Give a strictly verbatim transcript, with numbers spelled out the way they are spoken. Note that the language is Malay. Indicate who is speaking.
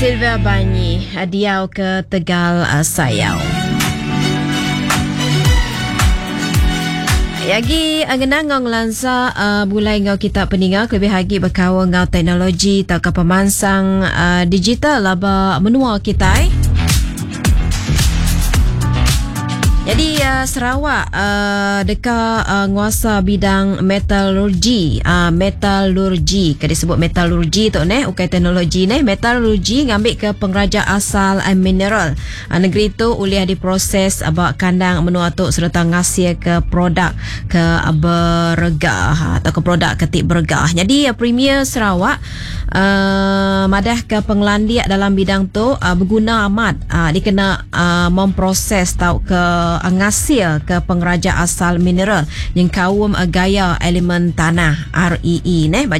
Speaker 1: Silvia Banyi, Diau ke Tegal uh, Sayau. Yagi angenang lansa uh, bulai ngau kita peninga lebih hagi berkawa ngau teknologi tak ke pemansang uh, digital laba menua kita. Eh. Jadi uh, Sarawak uh, dekat uh, nguasa bidang metalurgi, uh, metalurgi, ke disebut metalurgi tu ne, ukai teknologi ne, metalurgi ngambil ke pengraja asal uh, mineral. Uh, negeri tu uliah diproses abak kandang menua tu serta ngasih ke produk ke uh, bergah atau ke produk ketik bergah. Jadi uh, Premier Sarawak uh, madah ke pengelandiak dalam bidang tu uh, berguna amat, uh, dikena uh, memproses tau ke ngasil ke pengraja asal mineral yang kaum gaya elemen tanah R E E ne